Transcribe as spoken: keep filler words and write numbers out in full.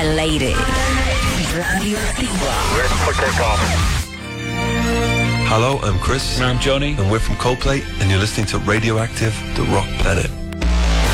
al aire. Radioactiva. Ready for takeoff. Hello, I'm Chris. And I'm Johnny. And we're from Coldplay, and you're listening to Radioactive, the Rock Planet.